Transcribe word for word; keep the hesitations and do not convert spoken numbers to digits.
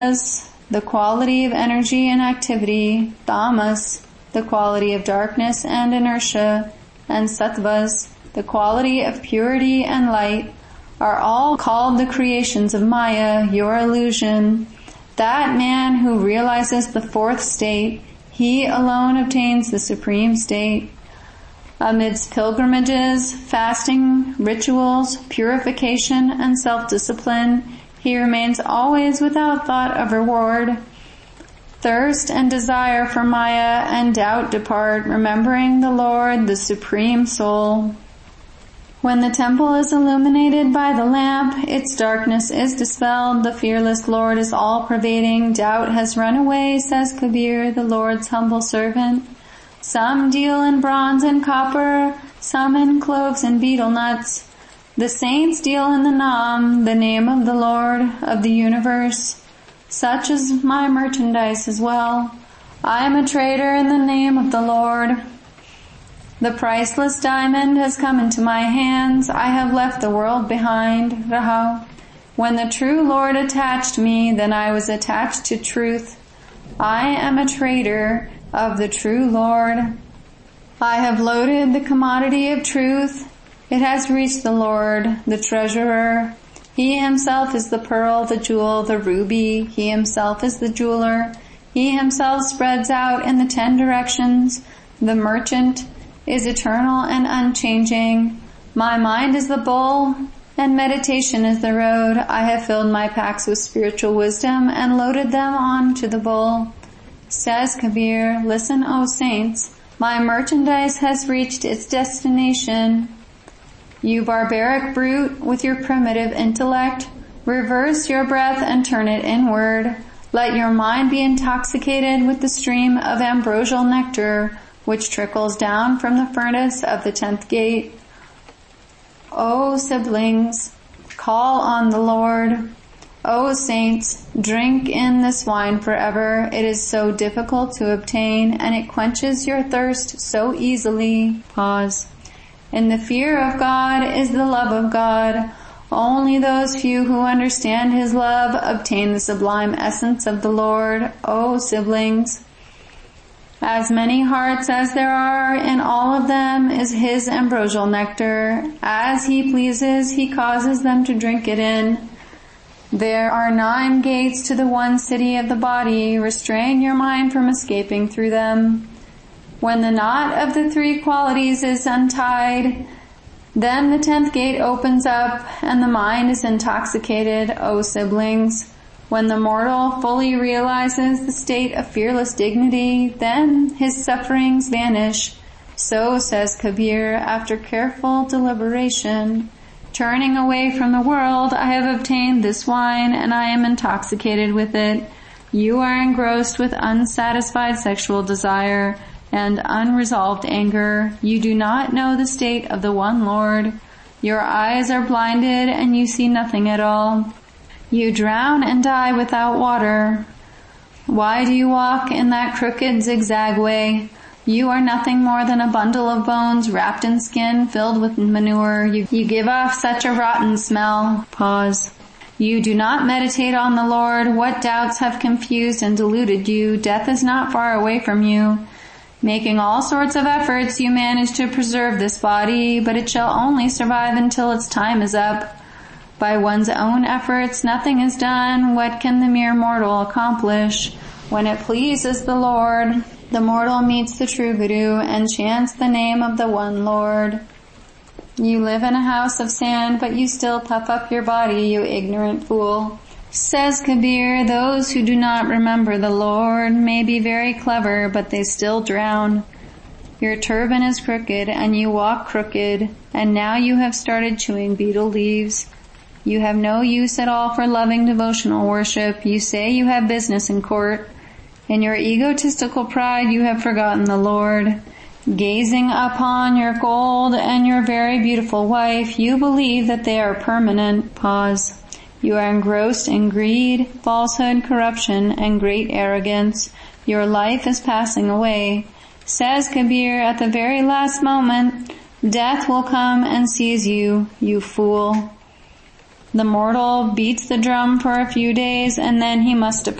the quality of energy and activity, tamas, the quality of darkness and inertia, and sattvas, the quality of purity and light, are all called the creations of Maya, your illusion. That man who realizes the fourth state, he alone obtains the supreme state. Amidst pilgrimages, fasting, rituals, purification, and self-discipline, he remains always without thought of reward. Thirst and desire for Maya and doubt depart, remembering the Lord, the Supreme Soul. When the temple is illuminated by the lamp, its darkness is dispelled, the fearless Lord is all-pervading, doubt has run away, says Kabir, the Lord's humble servant. Some deal in bronze and copper, some in cloves and betel nuts. The saints deal in the Nam, the name of the Lord of the universe. Such is my merchandise as well. I am a trader in the name of the Lord. The priceless diamond has come into my hands. I have left the world behind. Rahau. When the true Lord attached me, then I was attached to truth. I am a trader of the true Lord. I have loaded the commodity of truth. It has reached the Lord, the treasurer. He himself is the pearl, the jewel, the ruby. He himself is the jeweler. He himself spreads out in the ten directions. The merchant is eternal and unchanging. My mind is the bull, and meditation is the road. I have filled my packs with spiritual wisdom and loaded them on to the bull. Says Kabir, listen, O saints, my merchandise has reached its destination. You barbaric brute, with your primitive intellect, reverse your breath and turn it inward. Let your mind be intoxicated with the stream of ambrosial nectar, which trickles down from the furnace of the tenth gate. O siblings, call on the Lord. O saints, drink in this wine forever. It is so difficult to obtain, and it quenches your thirst so easily. Pause. In the fear of God is the love of God. Only those few who understand His love obtain the sublime essence of the Lord. O siblings, as many hearts as there are, in all of them is His ambrosial nectar. As He pleases, He causes them to drink it in. There are nine gates to the one city of the body. Restrain your mind from escaping through them. When the knot of the three qualities is untied, then the tenth gate opens up and the mind is intoxicated, O siblings. When the mortal fully realizes the state of fearless dignity, then his sufferings vanish. So says Kabir after careful deliberation. Turning away from the world, I have obtained this wine and I am intoxicated with it. You are engrossed with unsatisfied sexual desire and unresolved anger. You do not know the state of the one Lord. Your eyes are blinded and you see nothing at all. You drown and die without water. Why do you walk in that crooked zigzag way? You are nothing more than a bundle of bones wrapped in skin filled with manure. You, you give off such a rotten smell. Pause. You do not meditate on the Lord. What doubts have confused and deluded you? Death is not far away from you. Making all sorts of efforts, you manage to preserve this body, but it shall only survive until its time is up. By one's own efforts, nothing is done. What can the mere mortal accomplish? When it pleases the Lord, the mortal meets the true Guru and chants the name of the one Lord. You live in a house of sand, but you still puff up your body, you ignorant fool. Says Kabir, those who do not remember the Lord may be very clever, but they still drown. Your turban is crooked, and you walk crooked, and now you have started chewing betel leaves. You have no use at all for loving devotional worship. You say you have business in court. In your egotistical pride, you have forgotten the Lord. Gazing upon your gold and your very beautiful wife, you believe that they are permanent. Pause. You are engrossed in greed, falsehood, corruption, and great arrogance. Your life is passing away. Says Kabir, at the very last moment, death will come and seize you, you fool. The mortal beats the drum for a few days and then he must depart.